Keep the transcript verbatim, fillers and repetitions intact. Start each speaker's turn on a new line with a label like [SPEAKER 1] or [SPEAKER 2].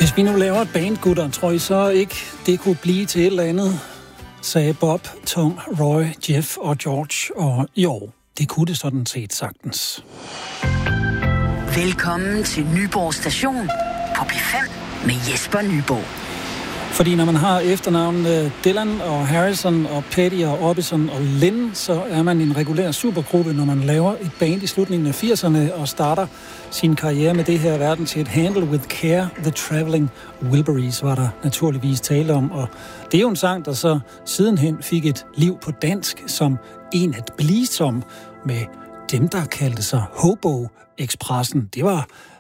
[SPEAKER 1] Hvis vi nu laver et band, gutter, tror I så ikke, det kunne blive til et eller andet, sagde Bob, Tom, Roy, Jeff og George. Og jo, det kunne det sådan set sagtens.
[SPEAKER 2] Velkommen til Nyborg Station på P fem med Jesper Nyborg.
[SPEAKER 1] Fordi når man har efternavnene Dylan og Harrison og Petty og Orbison og Lynn, så er man en regulær supergruppe, når man laver et band i slutningen af firserne og starter sin karriere med det her verden til et Handle with Care. The Traveling Wilburys var der naturligvis tale om, og det er jo en sang, der så sidenhen fik et liv på dansk som en at blive som med dem, der kaldte sig Hobo Expressen. Det var